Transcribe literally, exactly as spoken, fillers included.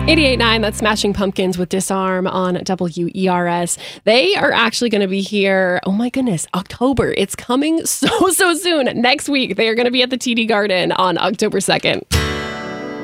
eighty-eight point nine, that's Smashing Pumpkins with Disarm on W E R S. They are actually going to be here, oh my goodness, October. It's coming so, so soon. Next week, they are going to be at the T D Garden on October second.